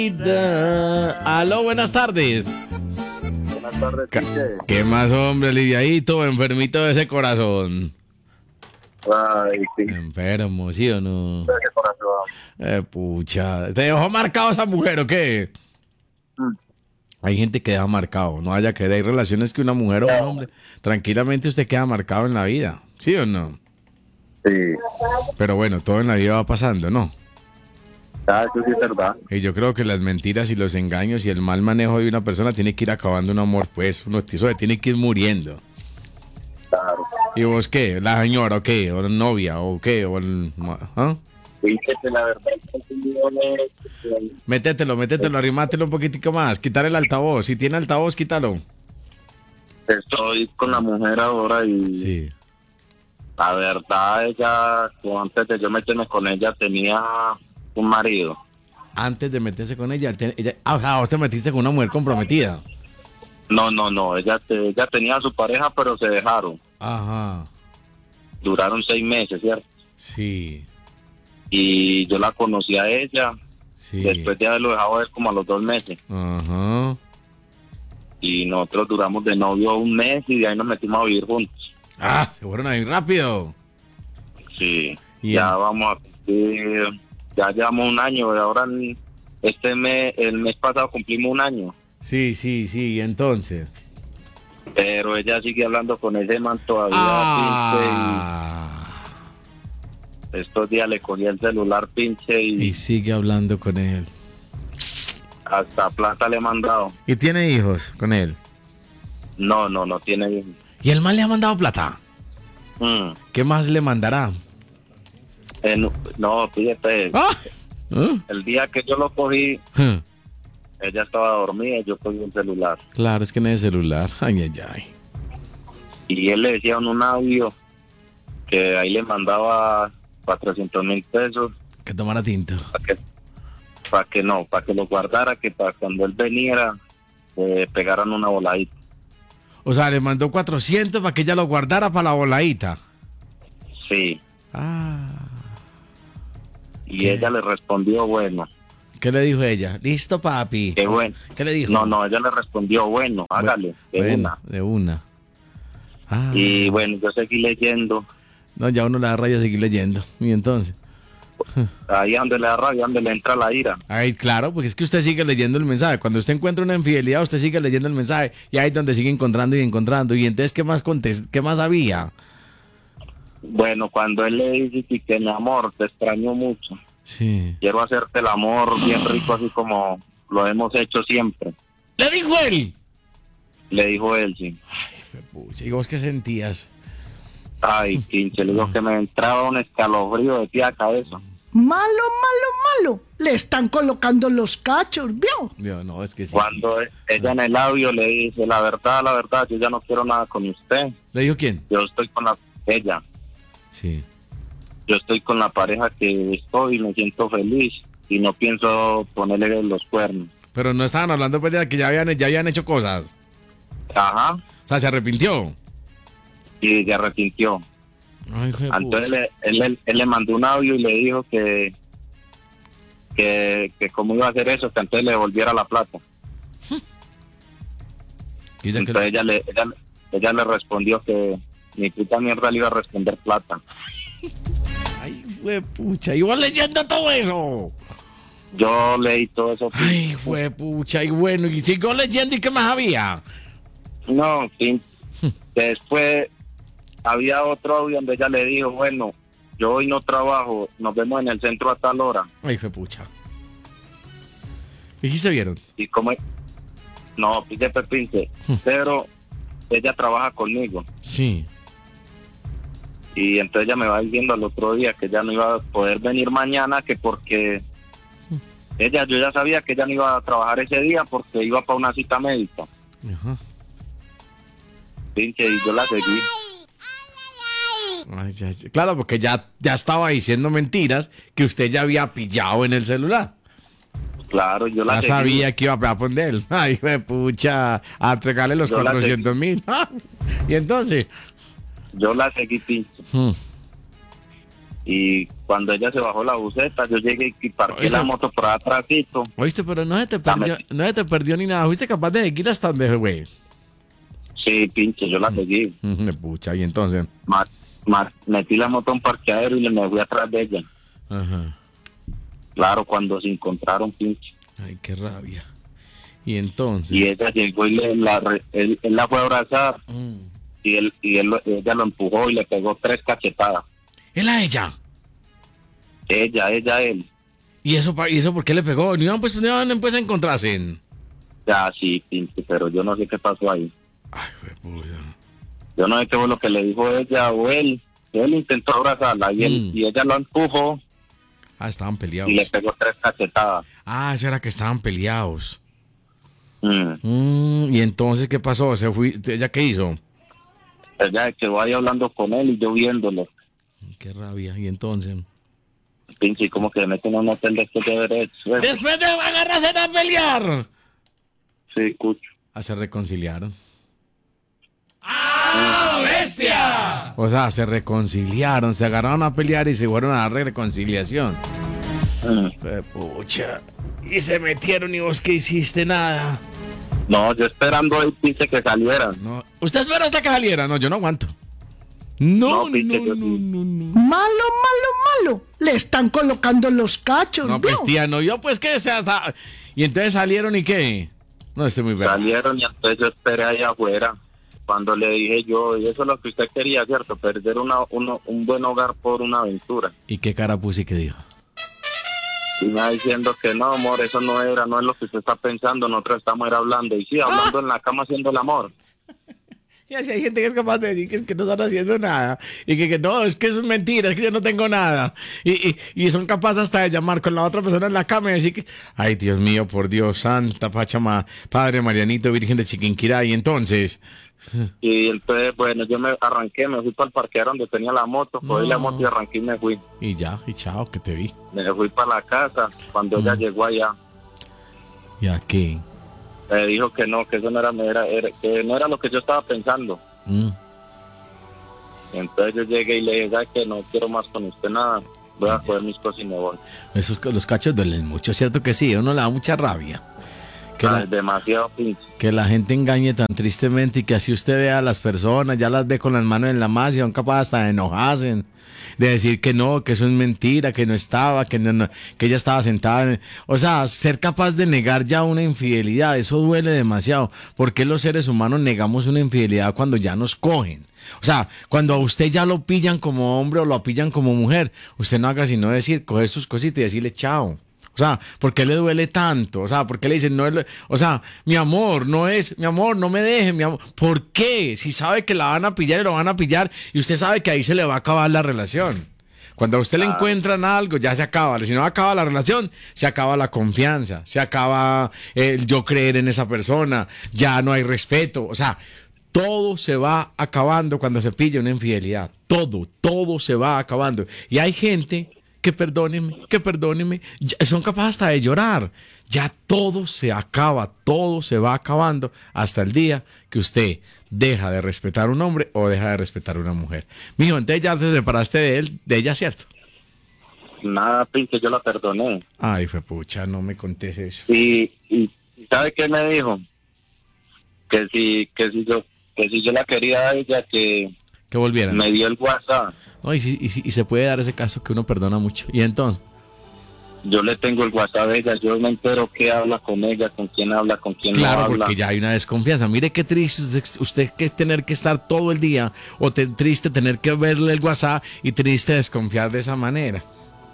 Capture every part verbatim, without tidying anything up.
Aló, buenas tardes. Buenas tardes, Ca- Quique. ¿Qué más, hombre, lidiadito, enfermito de ese corazón? Ay, sí, Enfermo, ¿sí o no? ese corazón. Eh, pucha, ¿te dejó marcado esa mujer o qué? Mm. Hay gente que deja marcado, no haya que hay relaciones que una mujer o un hombre, tranquilamente usted queda marcado en la vida, ¿sí o no? Sí, Pero bueno, todo en la vida va pasando, ¿no? ah, eso sí es verdad. Y yo creo que las mentiras y los engaños y el mal manejo de una persona tiene que ir acabando un amor, pues, uno eso se tiene que ir muriendo. Claro. ¿Y vos qué? ¿La señora o qué? ¿O la novia o qué? ¿O el, ¿ah? Fíjate, la verdad es que yo no- Métetelo, métetelo, arrimátelo un poquitico más, quitar el altavoz. Si tiene altavoz, quítalo. estoy con la mujer ahora y Sí. la verdad ella, antes de yo meterme con ella, tenía un marido. Antes de meterse con ella, te- ella ah, vos te metiste con una mujer comprometida. No, no, no, ella, te- ella tenía a su pareja, pero se dejaron. Ajá, Duraron seis meses, ¿cierto? sí, Y yo la conocí a ella, sí. después de haberlo dejado ver como a los dos meses. Ajá. Y nosotros duramos de novio un mes y de ahí nos metimos a vivir juntos. Ah, se fueron ahí rápido. Sí, Y ya en- vamos a cumplir, ya llevamos un año, y ahora en este mes, el mes pasado cumplimos un año, Sí, sí, sí, y entonces. pero ella sigue hablando con ese man todavía, Ah, pinche, y estos días le cogí el celular, pinche, y, y sigue hablando con él. hasta plata le he mandado. ¿Y tiene hijos con él? No, no, no tiene hijos. ¿Y el mal le ha mandado plata? Mm, ¿Qué más le mandará? en- no, fíjate, Ah, ¿eh? el día que yo lo cogí, Huh. ella estaba dormida y yo cogí un celular. Claro, es que no es celular. Ay, ay, ay. Y él le decía en un audio que ahí le mandaba cuatrocientos mil pesos Que tomara tinto. para que, para que no, para que lo guardara, que para cuando él veniera eh, pegaran una voladita. O sea, le mandó cuatrocientos para que ella lo guardara para la voladita. Sí, Ah. y ¿Qué? ella le respondió, bueno, ¿Qué le dijo ella? Listo, papi. qué bueno. ¿Qué le dijo? No, no, ella le respondió, bueno, hágale, de Bueno, una. de una. Ah. Y bueno, yo seguí leyendo, No, ya uno le da raya seguir leyendo. Y entonces. ahí donde le da rabia, donde le entra la ira. Ay, claro, porque es que usted sigue leyendo el mensaje. Cuando usted encuentra una infidelidad, usted sigue leyendo el mensaje. Y ahí es donde sigue encontrando y encontrando. Y entonces, ¿qué más contest ¿Qué más había? Bueno, cuando él le dice que, que mi amor, te extraño mucho, Sí. quiero hacerte el amor bien rico, así como lo hemos hecho siempre, ¿Le dijo él? le dijo él, sí. Pucha, ¿y vos qué sentías? Ay, pinche, le digo que me entraba un escalofrío de pie a cabeza. Malo, malo, malo. Le están colocando los cachos, ¿vio? Yo, no, es que sí. Cuando ella en el audio le dice, la verdad, la verdad, yo ya no quiero nada con usted. ¿Le dijo quién? Yo estoy con la, ella, Sí. yo estoy con la pareja que estoy, me siento feliz y no pienso ponerle los cuernos. Pero no estaban hablando pues de que ya habían, ya habían hecho cosas. Ajá, O sea, se arrepintió. y se arrepintió. Ay, hijo de Entonces pucha. le- él, él- él le mandó un audio y le dijo que, que, que cómo iba a hacer eso, que antes le devolviera la plata. Dice que- Entonces ella le, ella, ella le respondió que ni puta mierda le iba a responder plata. Ay, fue pucha. ¿Y vos leyendo todo eso? Yo leí todo eso. Ay, fue pucha. Y bueno, y siguió leyendo, ¿y qué más había? No, en fin. Después había otro audio donde ella le dijo, bueno, yo hoy no trabajo, nos vemos en el centro a tal hora. Ay, fue pucha. ¿Y si se vieron? Y como, no, fíjate, pinche, pero ella trabaja conmigo. Sí. Y entonces ella me va diciendo al otro día que ella no iba a poder venir mañana, que porque ella, yo ya sabía que ella no iba a trabajar ese día porque iba para una cita médica. Ajá. Pinche, y yo la seguí. Ay, ya, ya. Claro, porque ya, ya estaba diciendo mentiras que usted ya había pillado en el celular. Claro, yo la Ya seguí. sabía que iba a poner. Ay, fue pucha. A entregarle los Yo la cuatrocientos mil. Y entonces. Yo la seguí, pinche. Hmm. Y cuando ella se bajó la buseta, yo llegué y parqué ¿Oíste? la moto por atrásito. Oíste, pero no se te La perdió, metí. no se te perdió ni nada. ¿Fuiste capaz de seguir hasta donde, güey? Sí, pinche, yo la seguí. Mm, Pucha, y entonces. Ma- ma- metí la moto a un parqueadero y me fui atrás de ella. Ajá. Claro, cuando se encontraron, pinche. Ay, qué rabia. Y entonces. Y ella llegó y le, la, re- él, él la fue a abrazar Mm. y él y él, lo- ella lo empujó y le pegó tres cachetadas. ¿Él a ella? Ella, ella, él. ¿Y eso, pa- ¿Y eso por qué le pegó? ¿No iban pues, no iban pues a encontrarse? Ya, sí, pinche, pero yo no sé qué pasó ahí. Ay, güey, puta. Yo no sé qué fue lo que le dijo ella o él. Él intentó abrazarla y, él, Mm. y ella lo empujó Ah, estaban peleados. y le pegó tres cachetadas. Ah, eso era que estaban peleados. Mm. Mm, ¿y entonces qué pasó? ¿Se fue? ¿Ella qué hizo? Ella quedó ahí hablando con él y yo viéndolo. Qué rabia. ¿Y entonces? Pinche, como que me meten a un hotel de estos de derecho. Después de agarrarse a pelear. Sí, cucho. Ah, se reconciliaron. ¡Ah, bestia! O sea, se reconciliaron, se agarraron a pelear y se fueron a la reconciliación. Mm. Eh, pucha. Y se metieron y vos qué hiciste nada. No, yo esperando ahí, pinche, que salieran. No. ¿Usted espera hasta que saliera? No, yo no aguanto. No, No, no, pinche, no, yo no, sí. no, no. Malo, malo, malo. Le están colocando los cachos, No, pues ¿vio? tía, no, yo pues que sea hasta... Y entonces salieron y qué. No, estoy muy verdad. Salieron y entonces yo esperé ahí afuera. Cuando le dije yo, y eso es lo que usted quería, ¿cierto? Perder una, uno, un buen hogar por una aventura. ¿Y qué cara puse y qué dijo? Y me va diciendo que no, amor, eso no era, no es lo que usted está pensando, nosotros estamos era hablando. Y sí, hablando en la cama haciendo el amor. Y así hay gente que es capaz de decir que, es que no están haciendo nada. Y que, que no, es que eso es mentira, es que yo no tengo nada. Y, y, y son capaces hasta de llamar con la otra persona en la cama y decir que, ay, Dios mío, por Dios, Santa Pachama, Padre Marianito, Virgen de Chiquinquirá. Y entonces, Y entonces, bueno, yo me arranqué, me fui para el parqueadero donde tenía la moto, cogí la No. moto y arranqué y me fui. y ya, y chao, que te vi. Me fui para la casa, cuando ella Mm. llegó allá, ¿Y aquí? me dijo que no, que eso no era, era, era- que no era lo que yo estaba pensando. Mm. Entonces yo llegué y le dije, "¿Sabe qué? No quiero más con usted nada, voy a coger mis cosas y me voy". Esos, los cachos duelen mucho, ¿cierto que sí? A uno le da mucha rabia. Que Ay, la, demasiado pinche. que la gente engañe tan tristemente y que así usted vea a las personas, ya las ve con las manos en la masa y son capaces hasta de enojarse, de decir que no, que eso es mentira, que no estaba, que, no, no, que ella estaba sentada. en- O sea, ser capaz de negar ya una infidelidad, eso duele demasiado. ¿Por qué los seres humanos negamos una infidelidad cuando ya nos cogen? O sea, cuando a usted ya lo pillan como hombre o lo pillan como mujer, usted no haga sino decir, coger sus cositas y decirle chao. O sea, ¿por qué le duele tanto? O sea, ¿por qué le dicen, no es, lo- o sea, mi amor, no es, mi amor, no me deje, mi amor? ¿Por qué? Si sabe que la van a pillar y lo van a pillar y usted sabe que ahí se le va a acabar la relación. Cuando a usted le Claro. encuentran algo, ya se acaba. Si no acaba la relación, se acaba la confianza, se acaba el yo creer en esa persona, ya no hay respeto. O sea, todo se va acabando cuando se pilla una infidelidad. Todo, todo se va acabando. Y hay gente que perdóneme, que perdóneme, ya son capaces hasta de llorar. Ya todo se acaba, todo se va acabando hasta el día que usted deja de respetar a un hombre o deja de respetar a una mujer. Mijo, entonces ya te separaste de él, de ella, ¿cierto? Nada, pinche, yo la perdoné. Ay, fue pucha, no me contés eso. Y, y ¿sabe qué me dijo? Que si, que si yo, que si yo la quería a ella, que Que volvieran. me dio el WhatsApp. No, y, si- y si- y se puede dar ese caso que uno perdona mucho. Y entonces, Yo le tengo el WhatsApp de ella, yo me entero qué habla con ella, con quién habla, con quién claro, no habla. porque ya hay una desconfianza. Mire qué triste usted, usted que tener que estar todo el día, o te- triste tener que verle el WhatsApp y triste desconfiar de esa manera.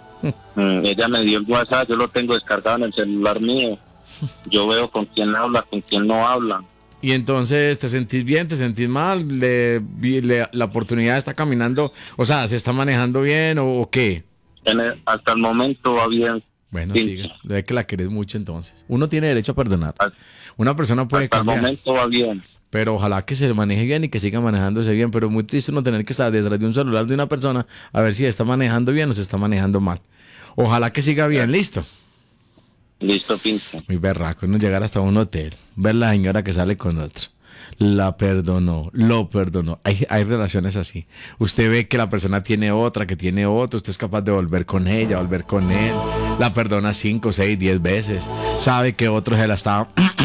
Mm, ella me dio el WhatsApp, yo lo tengo descargado en el celular mío. Yo veo con quién habla, con quién no habla. Y entonces te sentís bien, te sentís mal, le, vi- le- la oportunidad está caminando, o sea, se está manejando bien o, o qué. En el- hasta el momento va bien. Bueno, Sí. siga. Debe que la querés mucho entonces. Uno tiene derecho a perdonar. Hasta Una persona puede hasta el cambiar. momento va bien. Pero ojalá que se maneje bien y que siga manejándose bien. Pero es muy triste no tener que estar detrás de un celular de una persona a ver si está manejando bien o se está manejando mal. Ojalá que siga bien, listo. Listo, pinche. Muy berraco, no llegar hasta un hotel, ver la señora que sale con otro. la perdonó, lo perdonó. Hay, hay relaciones así. Usted ve que la persona tiene otra, que tiene otra, usted es capaz de volver con ella, volver con él, la perdona cinco, seis, diez veces, sabe que otro se la está,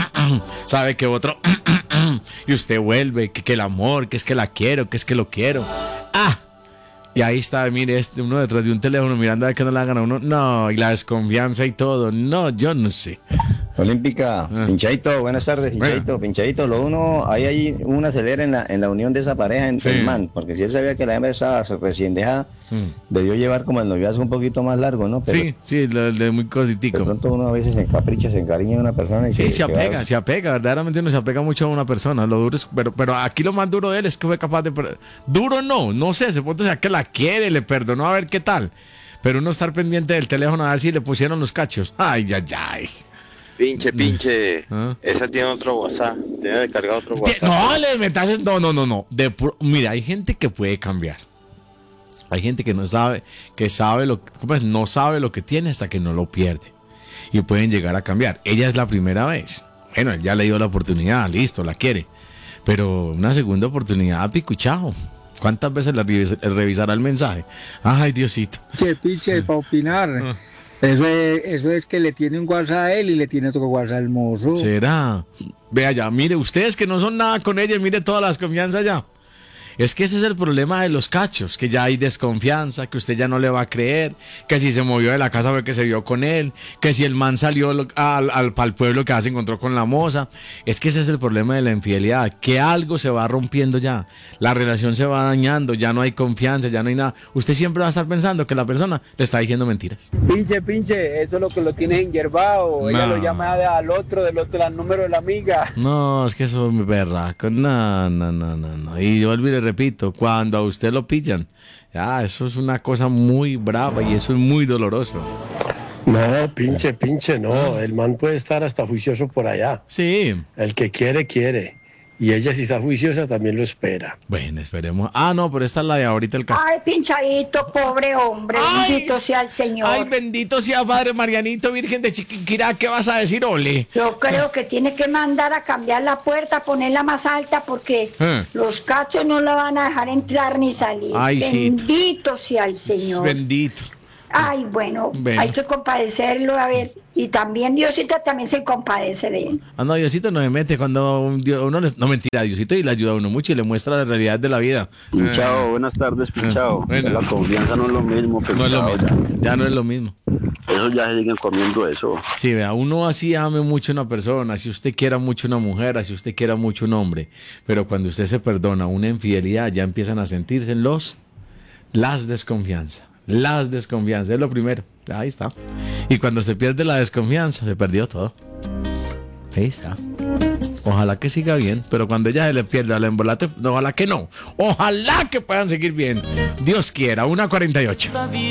sabe que otro, y usted vuelve, que, que el amor, que es que la quiero, que es que lo quiero. ¡Ah! Y ahí está, mire, este, uno detrás de un teléfono mirando a ver que no le hagan a uno. No, y la desconfianza y todo. No, yo no sé. Olímpica, Ah. Pinchadito, buenas tardes, Pinchadito, Bueno. Pinchadito, lo uno, ahí hay un acelera en la, en la unión de esa pareja en Sí. el man, porque si él sabía que la hembra estaba recién dejada, Mm. debió llevar como el noviazgo un poquito más largo, ¿no? Pero Sí, sí, lo de muy de cositico. pronto uno a veces se encapricha, se encariña de una persona y Sí, se se va- apega, se apega, verdaderamente uno se apega mucho a una persona, lo duro es, pero, pero aquí lo más duro de él es que fue capaz de, per- duro no, no sé, se puede ser que la quiere, le perdonó, a ver qué tal, pero uno estar pendiente del teléfono a ver si le pusieron los cachos, ay, ay, ay. Pinche, pinche. ¿Ah? Esa tiene otro WhatsApp. Tiene descargado otro Que- WhatsApp. No, le metas, no, no, no, no, de puro- mira, hay gente que puede cambiar, hay gente que no sabe, que sabe lo, ¿cómo es? No sabe lo que tiene hasta que no lo pierde, y pueden llegar a cambiar, ella es la primera vez, bueno, él ya le dio la oportunidad, listo, la quiere, pero una segunda oportunidad, picuchao. ¿Cuántas veces le revis- revisará el mensaje? Ay, Diosito. Pinche, pinche, para opinar. Eso es, eso es que le tiene un WhatsApp a él y le tiene otro WhatsApp al mozo. ¿Será? Vea ya, mire, ustedes que no son nada con ella, mire todas las confianzas ya. Es que ese es el problema de los cachos, que ya hay desconfianza, que usted ya no le va a creer, que si se movió de la casa fue que se vio con él, que si el man salió lo- al, al, al pueblo que se encontró con la moza. Es que ese es el problema de la infidelidad, que algo se va rompiendo ya, la relación se va dañando, ya no hay confianza, ya no hay nada. Usted siempre va a estar pensando que la persona le está diciendo mentiras. Pinche, pinche, eso es lo que lo tienes enyerbado. Ella No. lo llama al otro, del otro, al número de la amiga. No, es que eso es berraco. No, no, no, no, no. Y yo le repito, cuando a usted lo pillan, ya, eso es una cosa muy brava y eso es muy doloroso. No, pinche, pinche, no. El man puede estar hasta juicioso por allá. Sí. El que quiere, quiere. Y ella, si está juiciosa, también lo espera. Bueno, esperemos. Ah, no, pero esta es la de ahorita el caso. Ay, Pinchadito, pobre hombre, Ay. bendito sea el Señor. Ay, bendito sea Padre Marianito, Virgen de Chiquinquirá, ¿qué vas a decir, Ole? Yo creo que tiene que mandar a cambiar la puerta, ponerla más alta, porque Eh. los cachos no la van a dejar entrar ni salir. Ay, sí. Bendito sea el Señor. Bendito. Ay, bueno, Bueno. hay que compadecerlo, a ver. Y también Diosito también se compadece de él. Ah, no, Diosito no se mete cuando un Dios- uno le- no, mentira, Diosito y le ayuda a uno mucho y le muestra la realidad de la vida. Pinchado, buenas tardes, Pinchado. Bueno. La confianza no es lo mismo, Eh, no es lo Pinchado. mismo. Ya no es lo mismo. Ya. Eso ya se siguen comiendo eso. Sí, vea, uno así ame mucho a una persona, si usted quiera mucho a una mujer, así usted quiera mucho a un hombre, pero cuando usted se perdona una infidelidad, ya empiezan a sentirse los, las desconfianzas, las desconfianzas, es lo primero, ahí está. Y cuando se pierde la desconfianza, se perdió todo. Ahí está. Ojalá que siga bien, pero cuando ella se le pierda el embolate, ojalá que no, ojalá que puedan seguir bien. Dios quiera, una cuarenta y ocho.